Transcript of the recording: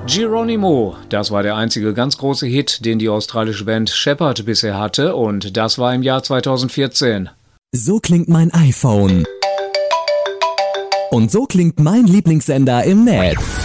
Geronimo, das war der einzige ganz große Hit, den die australische Band Shepherd bisher hatte, und das war im Jahr 2014. So klingt mein iPhone. Und so klingt mein Lieblingssender im Netz.